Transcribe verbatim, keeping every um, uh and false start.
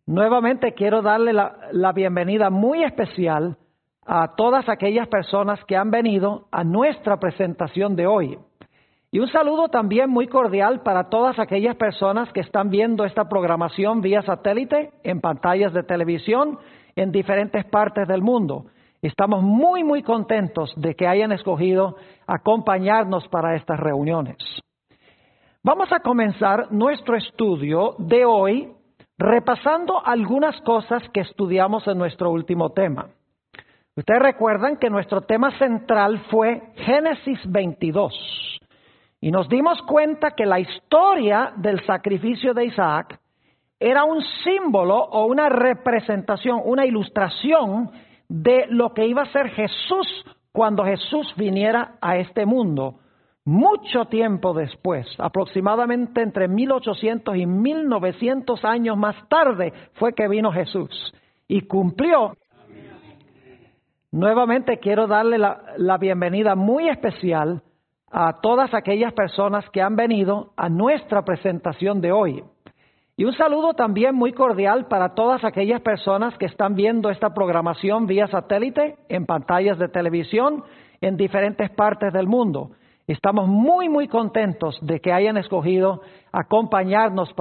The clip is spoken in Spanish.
Nuevamente quiero darle la, la bienvenida muy especial a todas aquellas personas que han venido a nuestra presentación de hoy. Y un saludo también muy cordial para todas aquellas personas que están viendo esta programación vía satélite, en pantallas de televisión, en diferentes partes del mundo. Estamos muy, muy contentos de que hayan escogido acompañarnos para estas reuniones. Vamos a comenzar nuestro estudio de hoy repasando algunas cosas que estudiamos en nuestro último tema. Ustedes recuerdan que nuestro tema central fue Génesis veintidós. Y nos dimos cuenta que la historia del sacrificio de Isaac era un símbolo o una representación, una ilustración de lo que iba a ser Jesús cuando Jesús viniera a este mundo. Mucho tiempo después, aproximadamente entre mil ochocientos y mil novecientos años más tarde, fue que vino Jesús y cumplió. Nuevamente quiero darle la, la bienvenida muy especial a todas aquellas personas que han venido a nuestra presentación de hoy. Y un saludo también muy cordial para todas aquellas personas que están viendo esta programación vía satélite, en pantallas de televisión, en diferentes partes del mundo. Estamos muy, muy contentos de que hayan escogido acompañarnos